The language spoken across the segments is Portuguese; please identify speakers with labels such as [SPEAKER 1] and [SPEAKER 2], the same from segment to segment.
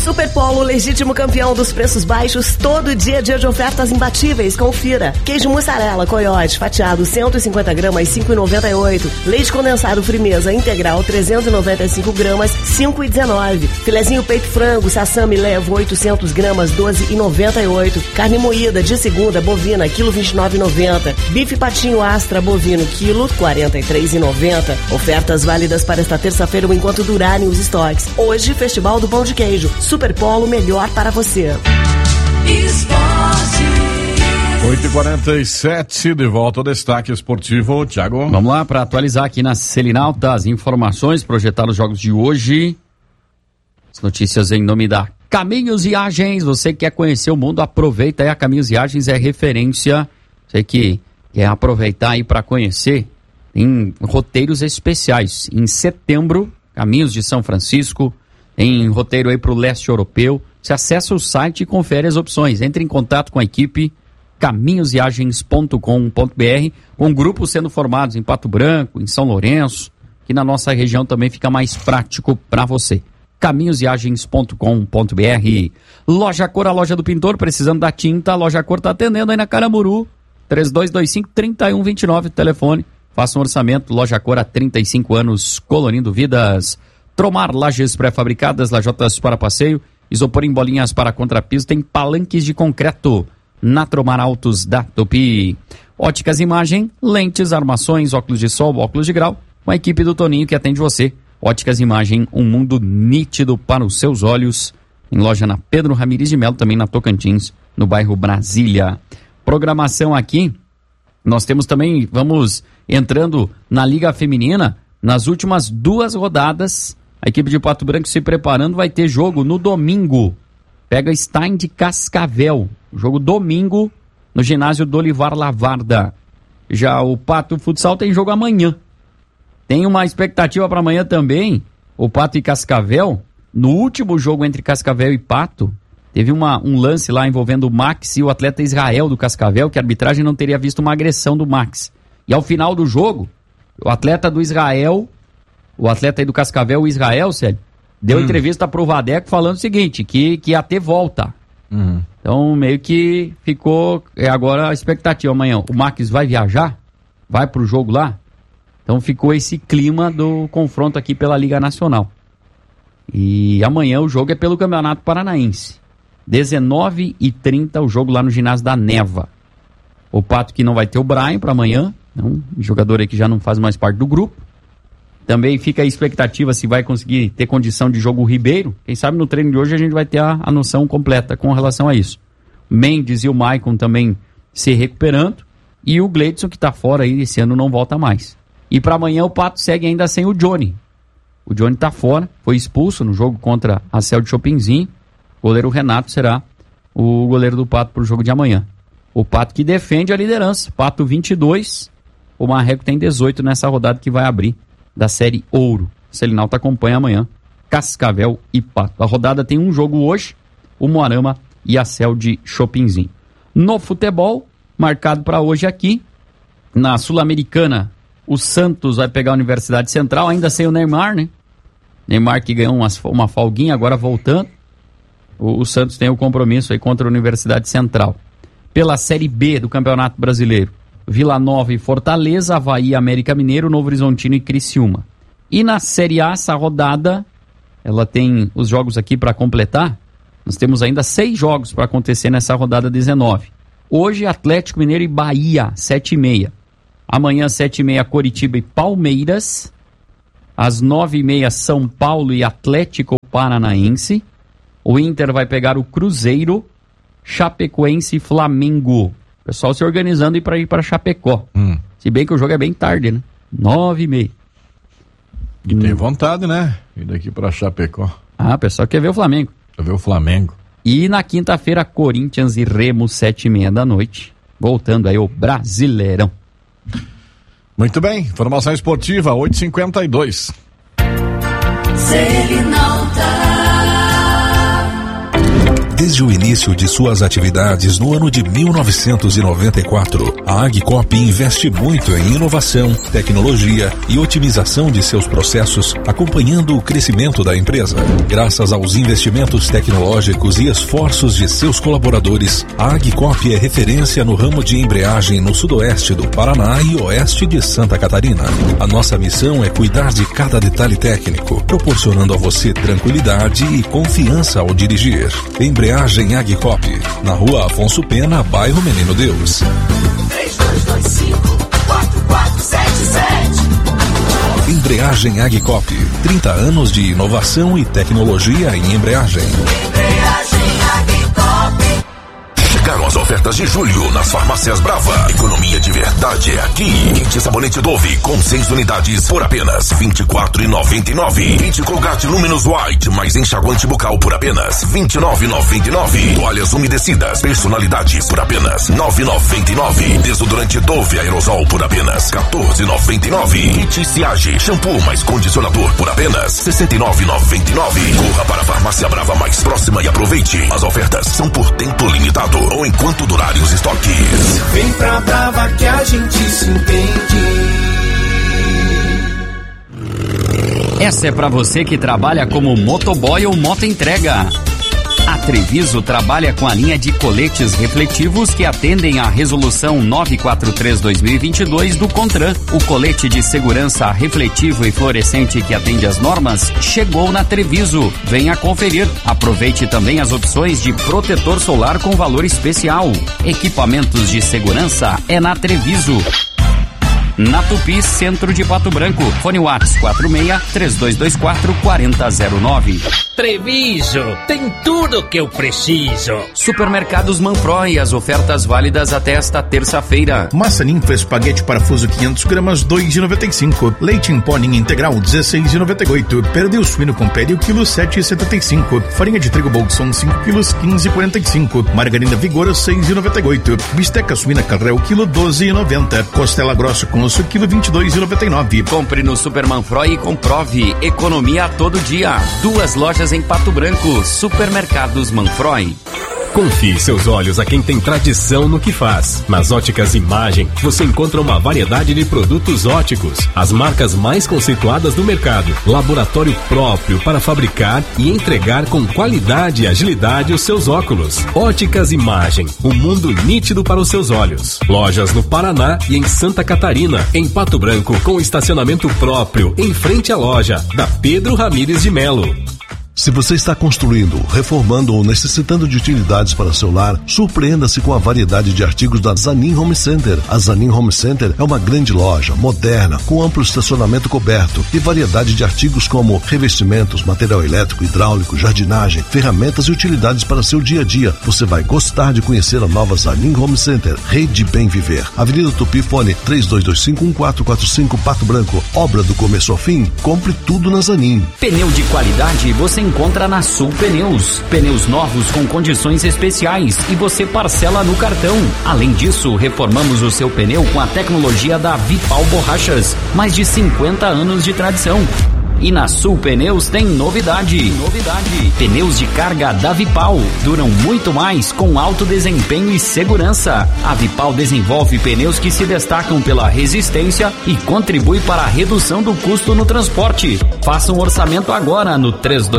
[SPEAKER 1] Super Polo, legítimo campeão dos preços baixos, todo dia de ofertas imbatíveis, confira. Queijo mussarela, coiote, fatiado, 150 gramas, 5,98. Leite condensado Frimeza, integral, 395 gramas, 5,19. Filezinho peito frango, sassami levo, 800 gramas, 12,98. Carne moída de segunda, bovina, quilo 29,90. Bife patinho Astra, bovino, quilo 43,90. Ofertas válidas para esta terça-feira enquanto durarem os estoques. Hoje, Festival do Pão de Queijo. Super Polo, melhor para você.
[SPEAKER 2] Esporte.
[SPEAKER 3] 8h47, de volta ao destaque esportivo, Thiago.
[SPEAKER 4] Vamos lá para atualizar aqui na Selinalta as informações, projetar os jogos de hoje. As notícias em nome da Caminhos Viagens. Você que quer conhecer o mundo, aproveita aí. A Caminhos Viagens é referência. Você que quer aproveitar aí para conhecer, em roteiros especiais. Em setembro, Caminhos de São Francisco, em roteiro aí para o leste europeu. Você acessa o site e confere as opções. Entre em contato com a equipe caminhosviagens.com.br, com grupos sendo formados em Pato Branco, em São Lourenço, que na nossa região também fica mais prático para você. caminhosviagens.com.br. Loja Cor, a loja do pintor, precisando da tinta, a Loja Cor está atendendo aí na Caramuru, 3225-3129, telefone. Faça um orçamento. Loja Cor, há 35 anos, colorindo vidas. Tromar, lajes pré-fabricadas, lajotas para passeio, isopor em bolinhas para contrapiso, tem palanques de concreto na Tromar Autos da Tupi. Óticas Imagem, lentes, armações, óculos de sol, óculos de grau, com a equipe do Toninho que atende você. Óticas Imagem, um mundo nítido para os seus olhos. Em loja na Pedro Ramires de Melo, também na Tocantins, no bairro Brasília. Programação aqui, nós temos também, vamos entrando na Liga Feminina, nas últimas 2 rodadas. A equipe de Pato Branco se preparando, vai ter jogo no domingo. Pega Stein de Cascavel. Jogo domingo no ginásio do Olivar Lavarda. Já o Pato Futsal tem jogo amanhã. Tem uma expectativa para amanhã também. O Pato e Cascavel. No último jogo entre Cascavel e Pato, teve um lance lá envolvendo o Max e o atleta Israel do Cascavel, que a arbitragem não teria visto uma agressão do Max. E ao final do jogo, o atleta do Israel, o atleta aí do Cascavel, o Israel, Célio, deu entrevista pro Vadeco falando o seguinte, que ia ter volta. Então, meio que ficou agora a expectativa. Amanhã, o Max vai viajar? Vai pro jogo lá? Então, ficou esse clima do confronto aqui pela Liga Nacional. E amanhã o jogo é pelo Campeonato Paranaense. 19h30, o jogo lá no ginásio da Neva. O Pato que não vai ter o Brian para amanhã, um jogador aí que já não faz mais parte do grupo. Também fica a expectativa se vai conseguir ter condição de jogo o Ribeiro. Quem sabe no treino de hoje a gente vai ter a noção completa com relação a isso. Mendes e o Maicon também se recuperando. E o Gleidson, que tá fora aí, esse ano não volta mais. E para amanhã o Pato segue ainda sem o Johnny. O Johnny tá fora, foi expulso no jogo contra a Cel de Chopinzinho. O goleiro Renato será o goleiro do Pato pro jogo de amanhã. O Pato que defende a liderança. Pato 22, o Marreco tem 18 nessa rodada que vai abrir da Série Ouro. Selinalta acompanha amanhã Cascavel e Pato. A rodada tem um jogo hoje, o Moarama e a Cel de Chopinzinho. No futebol, marcado para hoje aqui, na Sul-Americana, o Santos vai pegar a Universidade Central, ainda sem o Neymar, né? Neymar que ganhou uma folguinha, agora voltando. O Santos tem o compromisso aí contra a Universidade Central. Pela Série B do Campeonato Brasileiro, Vila Nova e Fortaleza, Avaí, América Mineiro, Novo Horizontino e Criciúma. E na Série A, essa rodada, ela tem os jogos aqui para completar. Nós temos ainda 6 jogos para acontecer nessa rodada 19. Hoje, Atlético Mineiro e Bahia, 7h30. Amanhã, 7h30, Coritiba e Palmeiras. Às 9h30, São Paulo e Atlético Paranaense. O Inter vai pegar o Cruzeiro, Chapecoense e Flamengo. O pessoal se organizando para ir para Chapecó. Se bem que o jogo é bem tarde, né? 9h30.
[SPEAKER 3] E tem vontade, né? Ir daqui para Chapecó.
[SPEAKER 4] Ah, o pessoal quer ver o Flamengo.
[SPEAKER 3] Quer ver o Flamengo.
[SPEAKER 4] E na quinta-feira, Corinthians e Remo, 7h30 da noite. Voltando aí o Brasileirão.
[SPEAKER 3] Muito bem, informação esportiva, 8h52.
[SPEAKER 2] Desde o início de suas atividades no ano de 1994, a Agcop investe muito em inovação, tecnologia e otimização de seus processos, acompanhando o crescimento da empresa. Graças aos investimentos tecnológicos e esforços de seus colaboradores, a Agcop é referência no ramo de embreagem no sudoeste do Paraná e oeste de Santa Catarina. A nossa missão é cuidar de cada detalhe técnico, proporcionando a você tranquilidade e confiança ao dirigir. Embreagem Agcop, na Rua Afonso Pena, bairro Menino Deus. 3225-4477. Embreagem Agcop, 30 anos de inovação e tecnologia em embreagem. Chegaram as ofertas de julho nas farmácias Brava. Economia de verdade é aqui. Kit sabonete Dove com 6 unidades por apenas R$ 24,99. Kit Colgate Luminous White mais enxaguante bucal por apenas R$ 29,99. Toalhas umedecidas personalidades por apenas R$ 9,99. Desodorante Dove Aerosol por apenas R$ 14,99. Kit Siage shampoo mais condicionador por apenas R$ 69,99. Corra para a farmácia Brava mais próxima e aproveite. As ofertas são por tempo limitado ou enquanto durarem os estoques.
[SPEAKER 5] Vem pra Brava que a gente se entende.
[SPEAKER 4] Essa é pra você que trabalha como motoboy ou motoentrega. A Treviso trabalha com a linha de coletes refletivos que atendem à Resolução 943/2022 do CONTRAN. O colete de segurança refletivo e fluorescente que atende às normas chegou na Treviso. Venha conferir. Aproveite também as opções de protetor solar com valor especial. Equipamentos de segurança é na Treviso. Na Tupi, centro de Pato Branco. Fone Whats 46-3224-4009.
[SPEAKER 6] Treviso, tem tudo que eu preciso.
[SPEAKER 4] Supermercados Manfroy, as ofertas válidas até esta terça-feira.
[SPEAKER 7] Massa ninfa espaguete parafuso 500 gramas, 2,95. Leite em pó ninho integral, 16,98. Pernil suíno com pele, o quilo 7,75. Farinha de trigo Bolson, 5 quilos, 15,45. Margarina Vigor, 6,98. Bisteca suína Carré, o quilo 12,90. Costela grossa com osso, quilo 22,99.
[SPEAKER 4] Compre no Super Manfroy e comprove. Economia a todo dia. 2 lojas em Pato Branco. Supermercados Manfroy.
[SPEAKER 8] Confie seus olhos a quem tem tradição no que faz. Nas Óticas Imagem, você encontra uma variedade de produtos óticos, as marcas mais conceituadas do mercado, laboratório próprio para fabricar e entregar com qualidade e agilidade os seus óculos. Óticas Imagem, um mundo nítido para os seus olhos. Lojas no Paraná e em Santa Catarina, em Pato Branco, com estacionamento próprio, em frente à loja, da Pedro Ramires de Melo.
[SPEAKER 9] Se você está construindo, reformando ou necessitando de utilidades para seu lar, surpreenda-se com a variedade de artigos da Zanin Home Center. A Zanin Home Center é uma grande loja, moderna, com amplo estacionamento coberto e variedade de artigos como revestimentos, material elétrico, hidráulico, jardinagem, ferramentas e utilidades para seu dia a dia. Você vai gostar de conhecer a nova Zanin Home Center, Rede Bem Viver. Avenida Tupi, fone 3225-1445, Pato Branco. Obra do começo ao fim, compre tudo na Zanin.
[SPEAKER 4] Pneu de qualidade você encontra na Sul Pneus. Pneus novos com condições especiais e você parcela no cartão. Além disso, reformamos o seu pneu com a tecnologia da Vipal Borrachas. Mais de 50 anos de tradição. E na Sul Pneus tem novidade. Pneus de carga da Vipal. Duram muito mais com alto desempenho e segurança. A Vipal desenvolve pneus que se destacam pela resistência e contribui para a redução do custo no transporte. Faça um orçamento agora no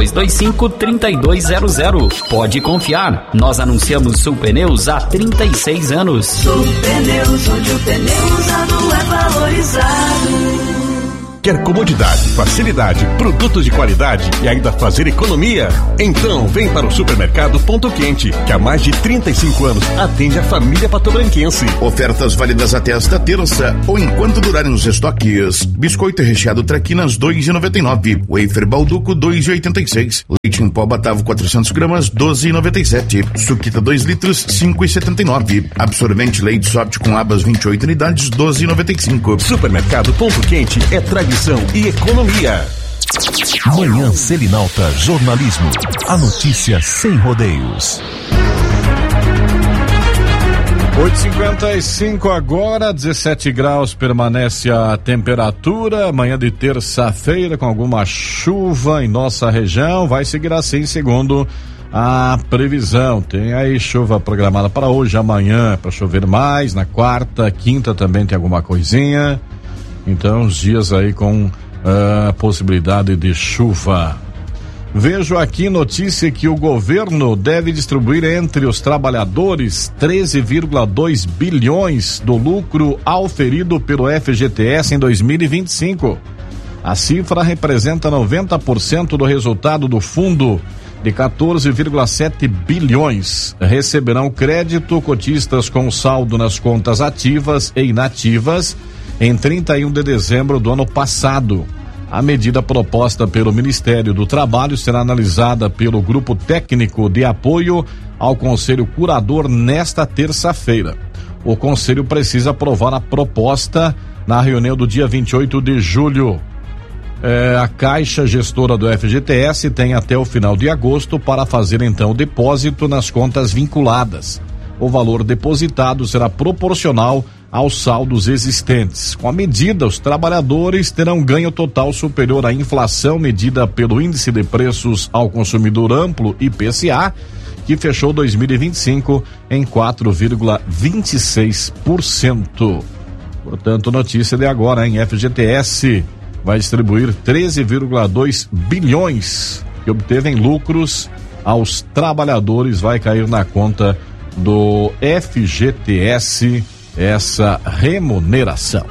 [SPEAKER 4] 3225-3200. Pode confiar. Nós anunciamos Sul Pneus há 36 anos.
[SPEAKER 5] Sul Pneus, onde o pneu usado é valorizado.
[SPEAKER 8] Quer comodidade, facilidade, produtos de qualidade e ainda fazer economia? Então vem para o Supermercado Ponto Quente, que há mais de 35 anos atende a família patobranquense.
[SPEAKER 7] Ofertas válidas até esta terça ou enquanto durarem os estoques. Biscoito recheado Traquinas, 2,99. Wafer Balduco, 2,86. Leite em pó Batavo 400 gramas, 12,97. Suquita 2 litros, 5,79. Absorvente leite soft com abas 28 unidades, 12,95.
[SPEAKER 8] Supermercado Ponto Quente é tradição e economia.
[SPEAKER 2] Manhã Selinalta Jornalismo. A notícia sem rodeios.
[SPEAKER 3] 8h55 agora, 17 graus permanece a temperatura. Manhã de terça-feira com alguma chuva em nossa região. Vai seguir assim, segundo a previsão. Tem aí chuva programada para hoje, amanhã, para chover mais, na quarta, quinta também tem alguma coisinha. Então, os dias aí com possibilidade de chuva. Vejo aqui notícia que o governo deve distribuir entre os trabalhadores 13,2 bilhões do lucro auferido pelo FGTS em 2025. A cifra representa 90% do resultado do fundo de 14,7 bilhões. Receberão crédito cotistas com saldo nas contas ativas e inativas em 31 de dezembro do ano passado. A medida proposta pelo Ministério do Trabalho será analisada pelo Grupo Técnico de Apoio ao Conselho Curador nesta terça-feira. O Conselho precisa aprovar a proposta na reunião do dia 28 de julho. A Caixa Gestora do FGTS tem até o final de agosto para fazer então o depósito nas contas vinculadas. O valor depositado será proporcional aos saldos existentes. Com a medida, os trabalhadores terão ganho total superior à inflação medida pelo Índice de Preços ao Consumidor Amplo, IPCA, que fechou 2025 em 4,26%. Portanto, notícia de agora, hein? FGTS vai distribuir 13,2 bilhões que obteve em lucros aos trabalhadores, vai cair na conta do FGTS essa remuneração.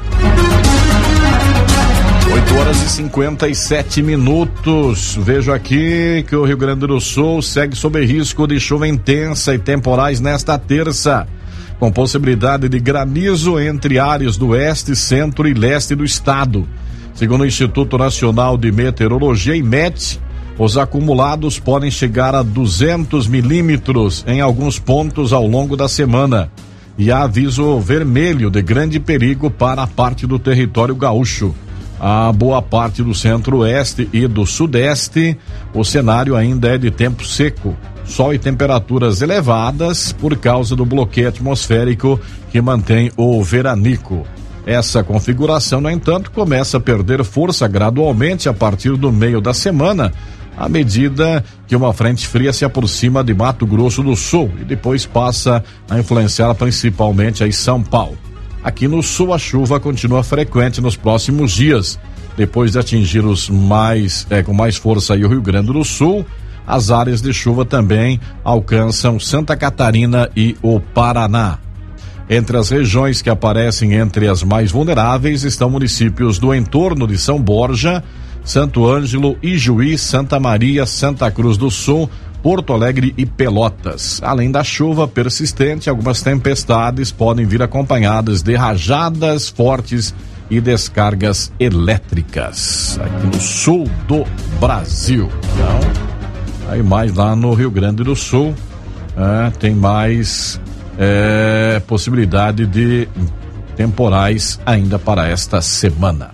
[SPEAKER 3] 8h57. Vejo aqui que o Rio Grande do Sul segue sob risco de chuva intensa e temporais nesta terça, com possibilidade de granizo entre áreas do oeste, centro e leste do estado. Segundo o Instituto Nacional de Meteorologia, IMET, os acumulados podem chegar a 200 milímetros em alguns pontos ao longo da semana. E há aviso vermelho de grande perigo para a parte do território gaúcho. A boa parte do centro-oeste e do sudeste, o cenário ainda é de tempo seco. Sol e temperaturas elevadas por causa do bloqueio atmosférico que mantém o veranico. Essa configuração, no entanto, começa a perder força gradualmente a partir do meio da semana, à medida que uma frente fria se aproxima de Mato Grosso do Sul e depois passa a influenciar principalmente aí São Paulo. Aqui no sul a chuva continua frequente nos próximos dias. Depois de atingir os com mais força aí o Rio Grande do Sul, as áreas de chuva também alcançam Santa Catarina e o Paraná. Entre as regiões que aparecem entre as mais vulneráveis estão municípios do entorno de São Borja, Santo Ângelo, Ijuí, Santa Maria, Santa Cruz do Sul, Porto Alegre e Pelotas. Além da chuva persistente, algumas tempestades podem vir acompanhadas de rajadas fortes e descargas elétricas aqui no sul do Brasil. Então, aí mais lá no Rio Grande do Sul, tem mais possibilidade de temporais ainda para esta semana.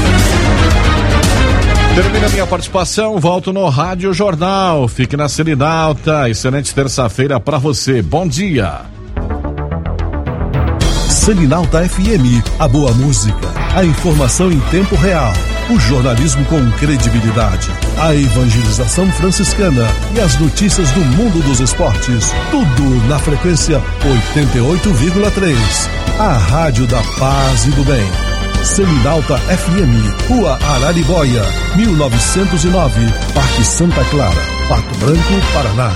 [SPEAKER 3] Termina minha participação, volto no Rádio Jornal. Fique na Selinalta. Excelente terça-feira para você. Bom dia.
[SPEAKER 9] Selinalta FM, a boa música, a informação em tempo real, o jornalismo com credibilidade, a evangelização franciscana e as notícias do mundo dos esportes. Tudo na frequência 88,3. A Rádio da Paz e do Bem. Selinalta FM, Rua Araribóia, 1909, Parque Santa Clara, Pato Branco, Paraná.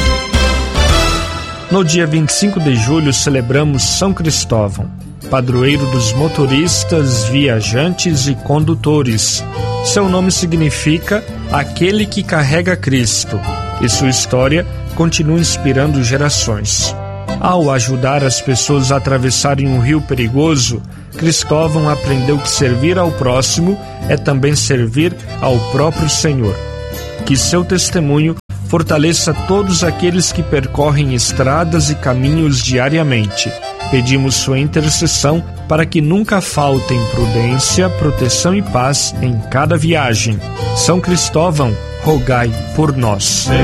[SPEAKER 10] No dia 25 de julho celebramos São Cristóvão, padroeiro dos motoristas, viajantes e condutores. Seu nome significa aquele que carrega Cristo, e sua história continua inspirando gerações. Ao ajudar as pessoas a atravessarem um rio perigoso, Cristóvão aprendeu que servir ao próximo é também servir ao próprio Senhor. Que seu testemunho fortaleça todos aqueles que percorrem estradas e caminhos diariamente. Pedimos sua intercessão para que nunca faltem prudência, proteção e paz em cada viagem. São Cristóvão, rogai por nós.